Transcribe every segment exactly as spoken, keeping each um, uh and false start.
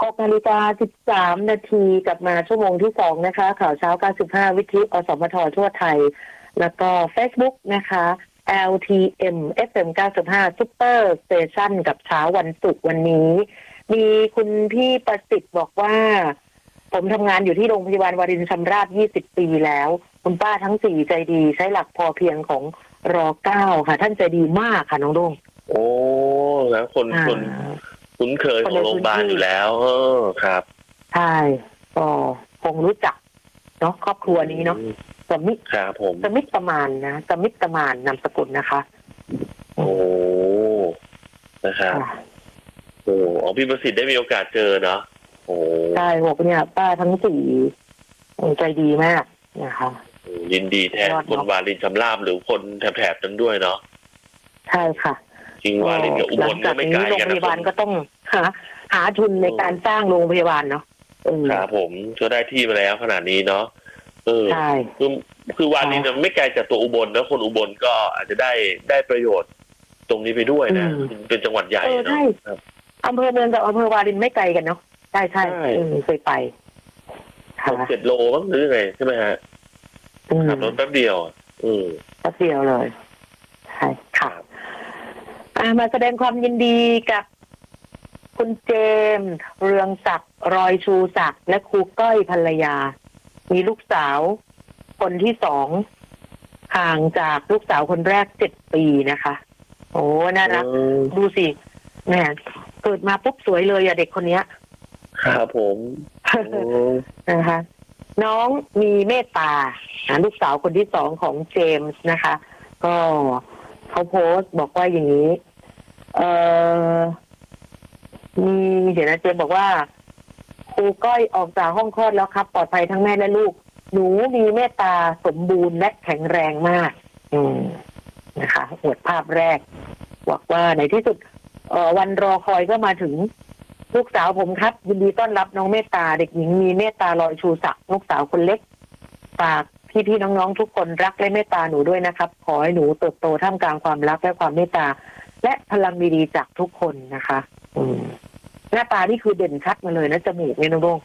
หกนาฬิกาสิบสามนาทีกลับมาชั่วโมงที่สองนะคะข่าวเช้าเก้าสิบห้าวิทยุอสมททั่วไทยแล้วก็ Facebook นะคะ แอล ที เอ็ม เอฟ เอ็ม เก้าสิบห้า Super Station กับเช้าวันศุกร์วันนี้มีคุณพี่ประสิทธิ์บอกว่าผมทำงานอยู่ที่โรงพยาบาลวารินชำราบยี่สิบปีแล้วคุณป้าทั้งสี่ใจดีใช้หลักพอเพียงของรอเก้าค่ะท่านใจดีมากค่ะน้องดงโอ้แล้วคนคนคุ้นเคยของโรงพยาบาลอยู่แล้วเออครับใช่ก็คงรู้จักเนาะครอบครัวนี้เนาะสมิทครับผมสมิทประมาณนะสมิทประมาณนามสกุลนะคะโอ้นะครับโอ้อ๋อพี่ประสิทธิ์ได้มีโอกาสเจอเนาะโอ้ใช่บอกเนี่ยป้าทั้งสี่ใจดีมากนะคะยินดีแทนคนวารินชำราบหรือคนแถบๆนั้นด้วยเนาะใช่ค่ะจริงวารินกับอุบลก็ไม่ไกลกันนะโรงพยาบาลก็ต้องหาหาทุนในการสร้างโรงพยาบาลเนาะครับผมก็ได้ที่มาแล้วขนาดนี้เนาะเออใช่คือคือวารินไม่ไกลจากตัวอุบลแล้วคนอุบลก็อาจจะได้ได้ประโยชน์ตรงนี้ไปด้วยนะเป็นจังหวัดใหญ่เนาะอำเภอเมืองกับอำเภอวารินไม่ไกลกันเนาะใช่ใช่เคยไปเจ็ดโลมั้งหรือไงใช่ไหมฮะขับรถแป๊บเดียวอืมแป๊บเดียวเลยใช่ค่ะมาแสดงความยินดีกับคุณเจมส์เรืองศักดิ์รอยชูศักดิ์และครูก้อยภรรยามีลูกสาวคนที่สองห่างจากลูกสาวคนแรกเจ็ดปีนะคะโอ้น่ารักดูสิแหมเกิดมาปุ๊บสวยเลยอะเด็กคนนี้ครับผมนะคะน้องมีเมตตาลูกสาวคนที่สองของเจมส์นะคะก็เขาโพสต์บอกว่าอย่างนี้เออมีเดี๋ยวนะเจมส์บอกว่าครูก้อยออกจากห้องคลอดแล้วครับปลอดภัยทั้งแม่และลูกหนูมีเมตตาสมบูรณ์และแข็งแรงมากอืมนะคะอวดภาพแรกบอกว่าในที่สุดเอ่อวันรอคอยก็มาถึงลูกสาวผมครับยินดีต้อนรับน้องเมตตาเด็กหญิงมีเมตตาลอยชูศักดิ์ลูกสาวคนเล็กฝากพี่ๆน้องๆทุกคนรักและเมตตาหนูด้วยนะครับขอให้หนูเติบโตท่ามกลางความรักและความเมตตาและพลังดีๆจากทุกคนนะคะอืมหน้าตานี่คือเด่นชัดมาเลยนะจมูกเนี่ยน้องโด่ง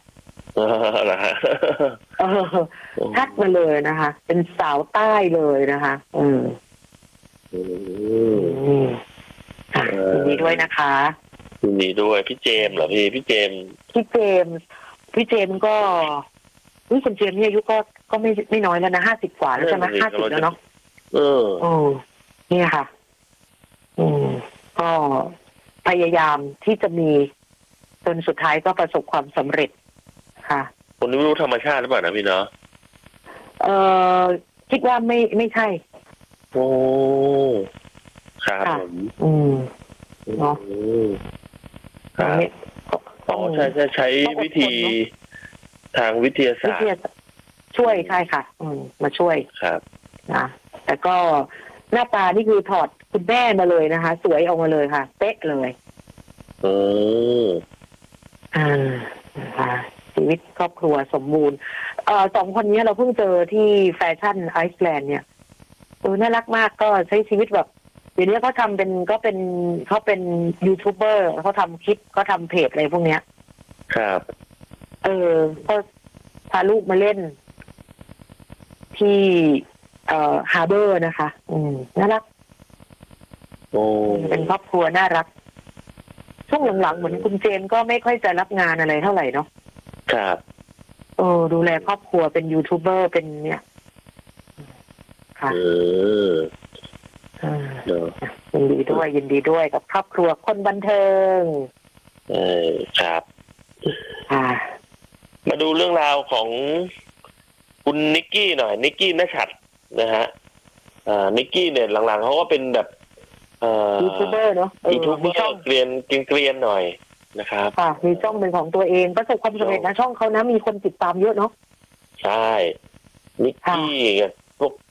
ชัดมาเลยนะคะเป็นสาวใต้เลยนะคะอืมยินดีด้วยนะคะยินดีด้วยพี่เจมส์เหรอพี่พี่เจมส์พี่เจมส์พี่เจมส์ก็พี่คุณเจมส์นี่อายุก็ก็ไม่ไม่น้อยแล้วนะห้าสิบกว่าแล้วใช่ไหมห้าสิบแล้วเนาะเออโอ้เนี่ยค่ะอืมก็พยายามที่จะมีจนสุดท้ายก็ประสบความสำเร็จค่ะคนนี้ไม่รู้ธรรมชาติหรือเปล่านะพี่เนาะเออคิดว่าไม่ไม่ใช่โอ้ครับผมอืมเนาะครับอ๋อใช่ใช่ใช้วิธีทางวิทยาศาสตร์ช่วยใช่ค่ะอืมมาช่วยครับนะแต่ก็หน้าตานี่คือถอดคุณแม่มาเลยนะคะสวยออกมาเลยค่ะเป๊ะเลยเอออ่านะคะชีวิตครอบครัวสมบูรณ์เอ่อสองคนนี้เราเพิ่งเจอที่แฟชั่นไอซ์แลนด์เนี่ยเออน่ารักมากก็ใช้ชีวิตแบบเดี๋ยวนี้เขาทำเป็นก็เป็นเขาเป็นยูทูบเบอร์เขาทำคลิปเขาทำเพจอะไรพวกเนี้ยครับเออก็พาลูกมาเล่นที่เอ่อฮาร์เบอร์นะคะอืมน่ารักโอ้เป็นครอบครัวน่ารักช่วงหลังๆเหมือนคุณเจนก็ไม่ค่อยจะรับงานอะไรเท่าไหร่เนาะครับโอ้ดูแลครอบครัวเป็นยูทูบเบอร์เป็นเนี่ยค่ะเออยินดีด้วยยินดีด้วยกับครอบครัวคนบันเทิงเออครับอ่ามาดูเรื่องราวของคุณนิกกี้หน่อยนิกกี้ณชัดนะฮะอ่านิกกี้เนี่ยหลังๆเขาก็เป็นแบบยูทูบเบอร์เนาะยูทูบเบอร์เกรียนเกรียนหน่อยนะครับค่ะมีช่องเป็นของตัวเองประสบความสำเร็จนะช่องเขานะมีคนติดตามเยอะเนาะใช่นิกกี้พวก